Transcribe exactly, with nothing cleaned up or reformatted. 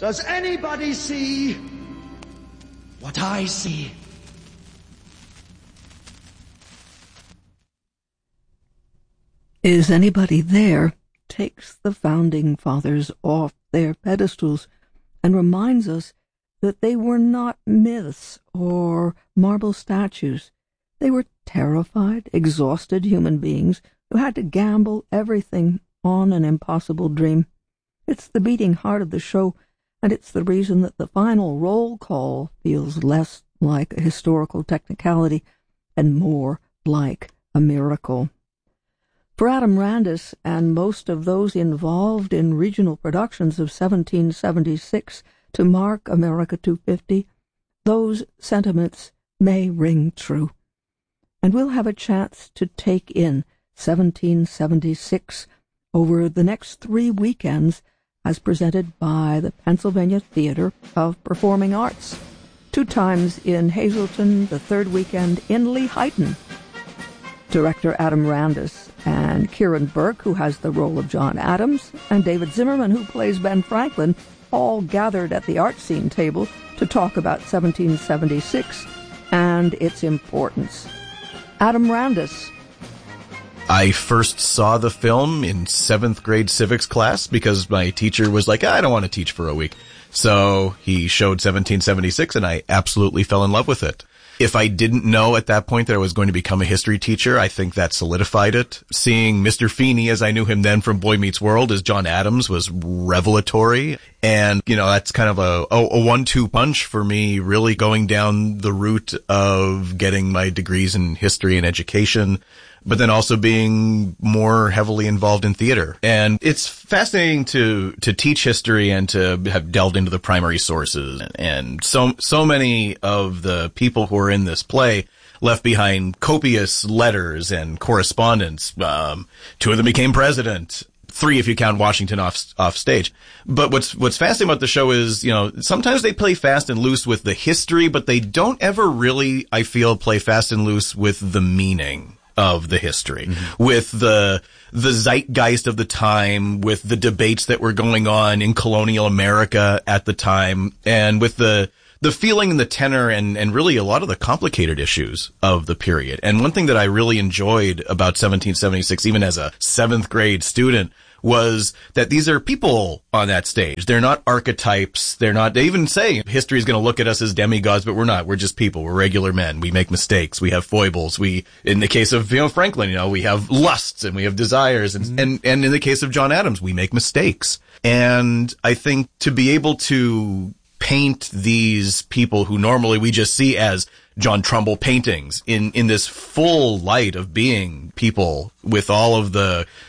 Does anybody see what I see? Is Anybody There takes the Founding Fathers off their pedestals and reminds us that they were not myths or marble statues. They were terrified, exhausted human beings who had to gamble everything on an impossible dream. It's the beating heart of the show, and it's the reason that the final roll call feels less like a historical technicality and more like a miracle. For Adam Randus and most of those involved in regional productions of seventeen seventy-six to mark America two fifty, those sentiments may ring true. And we'll have a chance to take in seventeen seventy-six over the next three weekends as presented by the Pennsylvania Theater of Performing Arts, two times in Hazleton, the third weekend in Lehighton. Director Adam Randus and Kieran Burke, who has the role of John Adams, and David Zimmerman, who plays Ben Franklin, all gathered at the art scene table to talk about seventeen seventy-six and its importance. Adam Randus. I first saw the film in seventh grade civics class because my teacher was like, I don't want to teach for a week. So he showed seventeen seventy-six and I absolutely fell in love with it. If I didn't know at that point that I was going to become a history teacher, I think that solidified it. Seeing Mister Feeney, as I knew him then from Boy Meets World, as John Adams was revelatory. And, you know, that's kind of a, a one two punch for me, really going down the route of getting my degrees in history and education, but then also being more heavily involved in theater. And it's fascinating to, to teach history and to have delved into the primary sources. And so, so many of the people who are in this play left behind copious letters and correspondence. Um, two of them became president. Three, if you count Washington off, off stage. But what's, what's fascinating about the show is, you know, sometimes they play fast and loose with the history, but they don't ever really, I feel, play fast and loose with the meaning of the history, mm-hmm. with the the zeitgeist of the time, with the debates that were going on in colonial America at the time, and with the the feeling and the tenor and, and really a lot of the complicated issues of the period. And one thing that I really enjoyed about seventeen seventy-six, even as a seventh grade student, was that these are people on that stage. They're not archetypes. They're not, they even say history is going to look at us as demigods, but we're not. We're just people. We're regular men. We make mistakes. We have foibles. We, in the case of, you know, Franklin, you know, we have lusts and we have desires. And, mm-hmm. and, and in the case of John Adams, we make mistakes. And I think to be able to paint these people who normally we just see as John Trumbull paintings in, in this full light of being people with all of the